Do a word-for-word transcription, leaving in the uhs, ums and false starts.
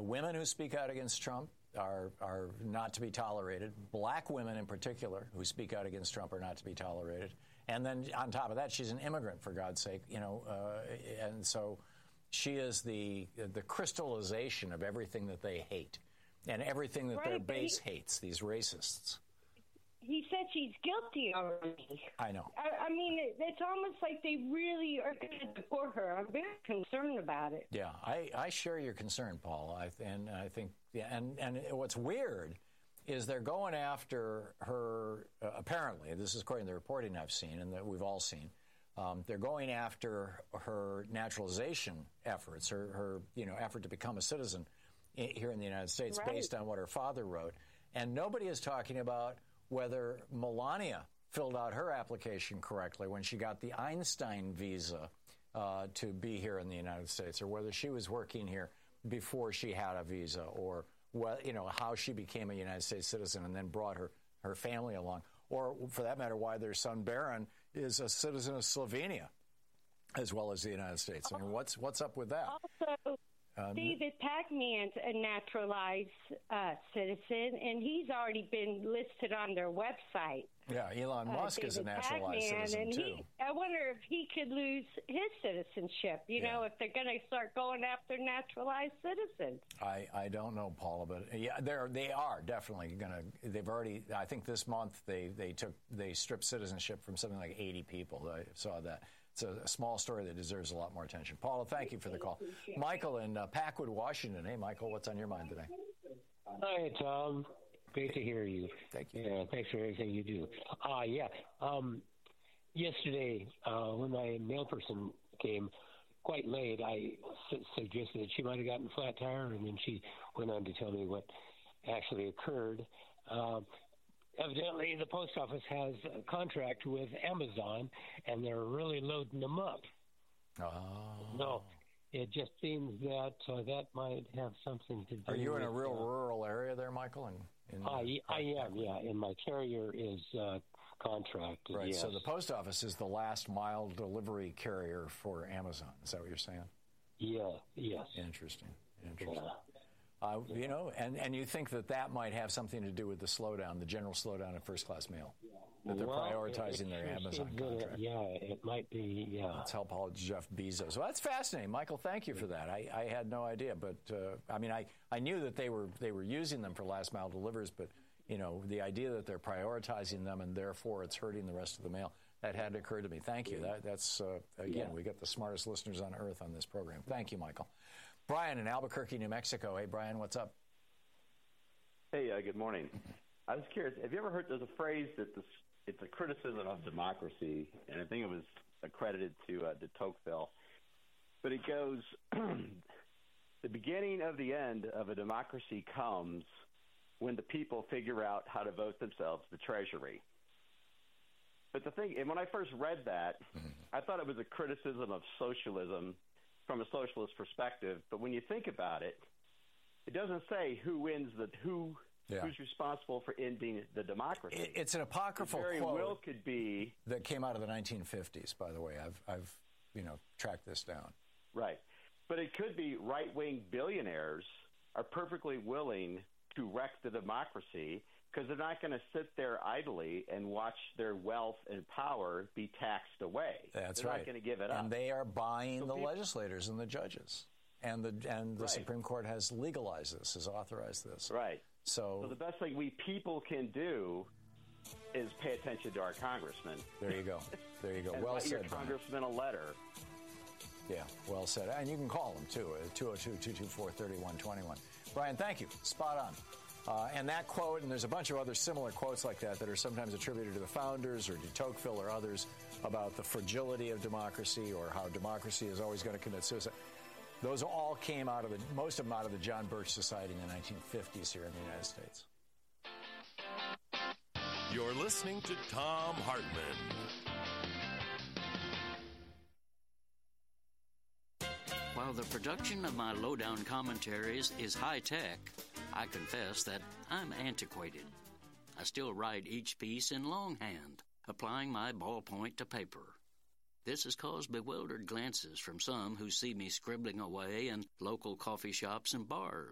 women who speak out against Trump are are not to be tolerated. Black women in particular who speak out against Trump are not to be tolerated. And then on top of that, she's an immigrant, for God's sake, you know, uh, and so she is the the crystallization of everything that they hate and everything that right, their base he, hates, these racists. He said she's guilty already. I know. I, I mean, it, it's almost like they really are going to deport her. I'm very concerned about it. Yeah, I, I share your concern, Paul. I, and I think, yeah, and, and what's weird is they're going after her, uh, apparently, this is according to the reporting I've seen and that we've all seen, um, they're going after her naturalization efforts, her, her you know, effort to become a citizen here in the United States right. based on what her father wrote. And nobody is talking about whether Melania filled out her application correctly when she got the Einstein visa uh, to be here in the United States, or whether she was working here before she had a visa, or well, you know, how she became a United States citizen and then brought her, her family along, or for that matter, why their son Barron is a citizen of Slovenia as well as the United States. I mean, what's what's up with that? Also, Um, David Pacman's a naturalized uh, citizen, and he's already been listed on their website. Yeah, Elon Musk uh, is a naturalized Pacman, citizen, and too. He, I wonder if he could lose his citizenship, you yeah. know, if they're going to start going after naturalized citizens. I, I don't know, Paula, but yeah, they're, they are definitely going to. They've already, I think this month, they, they took they stripped citizenship from something like eighty people. I saw that. It's a, a small story that deserves a lot more attention. Paula, thank you for the call. Michael in uh, Packwood, Washington. Hey, Michael, what's on your mind today? Hi, Tom. Great to hear you. Thank you. Yeah, thanks for everything you do. Uh, yeah. Um, yesterday, uh, when my mail person came quite late, I su- suggested that she might have gotten a flat tire, and then she went on to tell me what actually occurred. Uh, Evidently, the post office has a contract with Amazon, and they're really loading them up. Oh. No, it just seems that uh, that might have something to do with... Are you in a real uh, rural area there, Michael? In, in I, I am, yeah, and my carrier is uh, contracted, Right, yes. so the post office is the last mile delivery carrier for Amazon. Is that what you're saying? Yeah, yes. Interesting, interesting. Yeah. Uh, you know, and, and you think that that might have something to do with the slowdown, the general slowdown in first-class mail, that they're well, prioritizing it, their it Amazon that, contract. Yeah, it might be, yeah. Let's help out Jeff Bezos. Well, that's fascinating. Michael, thank you for that. I, I had no idea, but, uh, I mean, I, I knew that they were they were using them for last-mile delivers, but, you know, the idea that they're prioritizing them and therefore it's hurting the rest of the mail, that hadn't occurred to me. Thank you. That, that's, uh, again, yeah. we got the smartest listeners on earth on this program. Thank you, Michael. Brian in Albuquerque, New Mexico. Hey, Brian, what's up? Hey, uh, good morning. I was curious, have you ever heard, there's a phrase that this, it's a criticism of democracy, and I think it was accredited to uh, de Tocqueville, but it goes, the beginning of the end of a democracy comes when the people figure out how to vote themselves the treasury. But the thing, and when I first read that, mm-hmm. I thought it was a criticism of socialism from a socialist perspective, but when you think about it, it doesn't say who wins the who yeah. who's responsible for ending the democracy. It, it's an apocryphal it very quote well could be that came out of the nineteen fifties. By the way, I've I've you know tracked this down. Right, but it could be right-wing billionaires are perfectly willing to wreck the democracy because they're not going to sit there idly and watch their wealth and power be taxed away. That's they're right. Not going to give it up, and they are buying so the people, legislators and the judges. And the and the right. Supreme Court has legalized this, has authorized this. Right. So, so the best thing we people can do is pay attention to our congressman. There you go. There you go. and well write said, your congressman Brian. a letter. Yeah, well said. And you can call them, too, at two oh two, two two four, three one two one. Brian, thank you. Spot on. Uh, and that quote, and there's a bunch of other similar quotes like that that are sometimes attributed to the founders or de Tocqueville or others about the fragility of democracy or how democracy is always going to commit suicide. Those all came out of the, most of them out of the John Birch Society in the nineteen fifties here in the United States. You're listening to Thom Hartmann. While the production of my lowdown commentaries is high-tech, I confess that I'm antiquated. I still write each piece in longhand, applying my ballpoint to paper. This has caused bewildered glances from some who see me scribbling away in local coffee shops and bars.